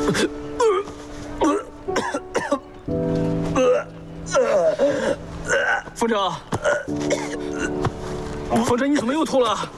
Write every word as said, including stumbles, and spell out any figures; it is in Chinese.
风筝，风筝，你怎么又吐了？